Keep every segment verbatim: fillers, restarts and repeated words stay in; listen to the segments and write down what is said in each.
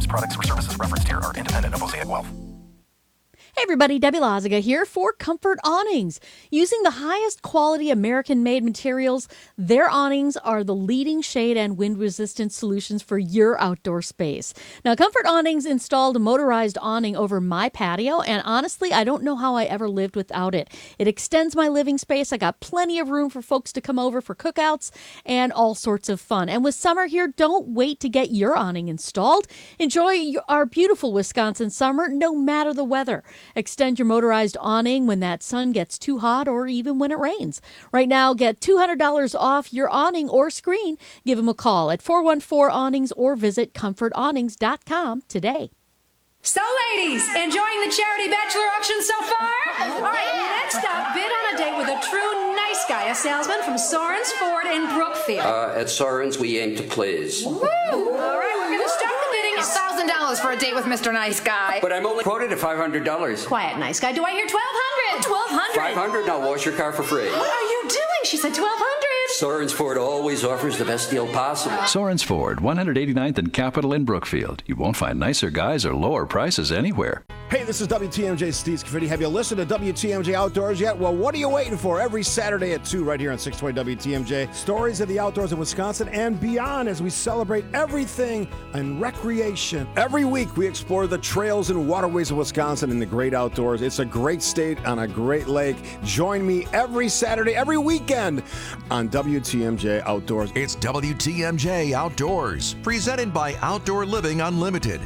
products, or services referenced here are independent of Mosaic Wealth. Hey everybody, Debbie Lazaga here for Comfort Awnings. Using the highest quality American-made materials, their awnings are the leading shade and wind-resistant solutions for your outdoor space. Now, Comfort Awnings installed a motorized awning over my patio, and honestly, I don't know how I ever lived without it. It extends my living space. I got plenty of room for folks to come over for cookouts and all sorts of fun. And with summer here, don't wait to get your awning installed. Enjoy our beautiful Wisconsin summer, no matter the weather. Extend your motorized awning when that sun gets too hot or even when it rains. Right now, get two hundred dollars off your awning or screen. Give them a call at four one four awnings or visit comfort awnings dot com today. So, ladies, enjoying the charity bachelor auction so far? All right, next up, bid on a date with a true nice guy, a salesman from Soren's Ford in Brookfield. Uh, at Soren's, we aim to please. Woo! All right, we're going to start the bidding at one thousand dollars for a date with Mister Nice Guy. But I'm only quoted at five hundred dollars. Quiet, nice guy. Do I hear twelve hundred? twelve hundred five hundred dollars, now wash your car for free. What are you doing? She said twelve hundred. Soren's Ford always offers the best deal possible. Soren's Ford, one eighty-ninth and Capitol in Brookfield. You won't find nicer guys or lower prices anywhere. Hey, this is W T M J Steve Scaffidi. Have you listened to W T M J Outdoors yet? Well, what are you waiting for? Every Saturday at two right here on six twenty W T M J. Stories of the outdoors in Wisconsin and beyond as we celebrate everything in recreation. Every week we explore the trails and waterways of Wisconsin in the great outdoors. It's a great state on a great lake. Join me every Saturday, every weekend on W T M J Outdoors. It's W T M J Outdoors, presented by Outdoor Living Unlimited.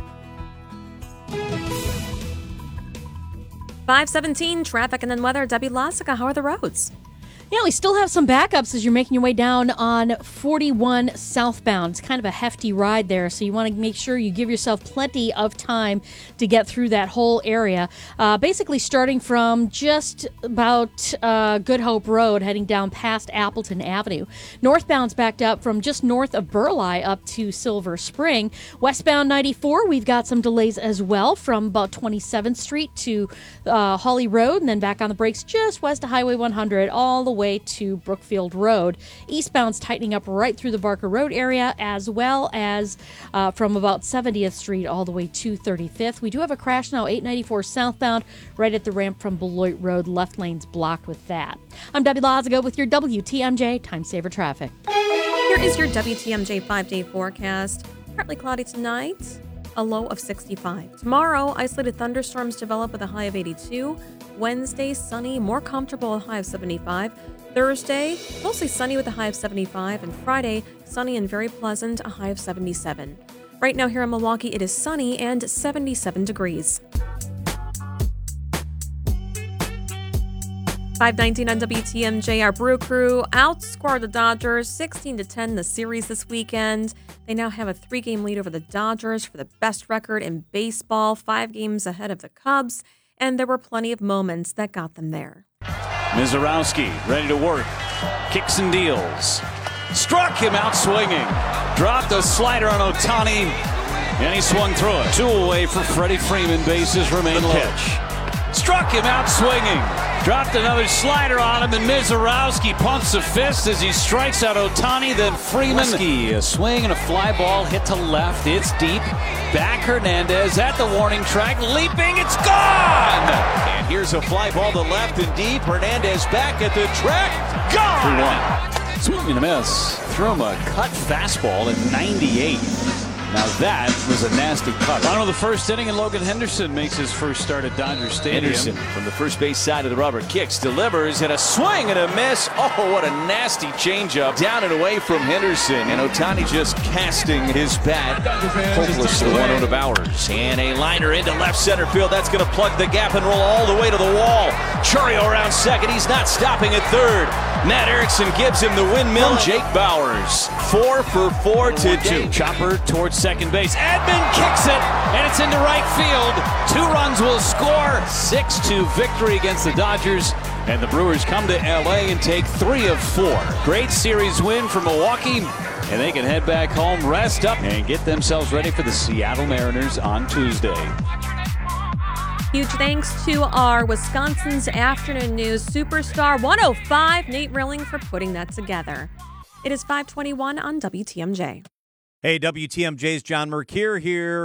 five seventeen, traffic and then weather. Debbie Lazaga, how are the roads? Yeah, we still have some backups as you're making your way down on forty-one southbound. It's kind of a hefty ride there, so you want to make sure you give yourself plenty of time to get through that whole area. Uh, basically starting from just about uh, Good Hope Road, heading down past Appleton Avenue. Northbound's backed up from just north of Burleigh up to Silver Spring. Westbound ninety-four, we've got some delays as well from about twenty-seventh Street to uh, Holly Road, and then back on the brakes just west of Highway one hundred, all the way to Brookfield Road. Eastbound's tightening up right through the Barker Road area, as well as uh, from about seventieth Street all the way to thirty-fifth. We do have a crash now, eight ninety-four southbound, right at the ramp from Beloit Road. Left lane's blocked with that. I'm Debbie Lazaga with your W T M J Time Saver Traffic. Here is your W T M J five-day forecast. Partly cloudy tonight, a low of sixty-five. Tomorrow, isolated thunderstorms develop with a high of eighty-two. Wednesday, sunny, more comfortable, a high of seventy-five. Thursday, mostly sunny with a high of seventy-five. And Friday, sunny and very pleasant, a high of seventy-seven. Right now here in Milwaukee, it is sunny and seventy-seven degrees. five nineteen on W T M J, our Brew Crew outscored the Dodgers sixteen to ten the series this weekend. They now have a three-game lead over the Dodgers for the best record in baseball, five games ahead of the Cubs, and there were plenty of moments that got them there. Mizorowski ready to work, kicks and deals, struck him out swinging, dropped a slider on Ohtani, and he swung through it. Two away for Freddie Freeman, bases remain low. Pitch. Struck him out swinging. Dropped another slider on him, and Mizorowski pumps a fist as he strikes out Ohtani. Then Freeman. A swing and a fly ball hit to left. It's deep. Back Hernandez at the warning track. Leaping. It's gone! And here's a fly ball to left and deep. Hernandez back at the track. Gone! three one. Swing and a miss. Threw him a cut fastball at ninety-eight. Now that was a nasty cut. Final of the first inning, and Logan Henderson makes his first start at Dodger Stadium. Henderson from the first base side of the rubber kicks, delivers, and a swing and a miss. Oh, what a nasty changeup. Down and away from Henderson, and Ohtani just casting his bat. Hopeless to one to Bowers. And a liner into left center field. That's going to plug the gap and roll all the way to the wall. Chourio around second. He's not stopping at third. Matt Erickson gives him the windmill. Jake Bowers, four for four to two. Chopper towards second base. Edman kicks it, and it's into right field. Two runs will score. six two victory against the Dodgers. And the Brewers come to L A and take three of four. Great series win for Milwaukee. And they can head back home, rest up, and get themselves ready for the Seattle Mariners on Tuesday. Huge thanks to our Wisconsin's Afternoon News superstar one oh five, Nate Rilling, for putting that together. It is five twenty-one on W T M J. Hey, W T M J's John Mercure here.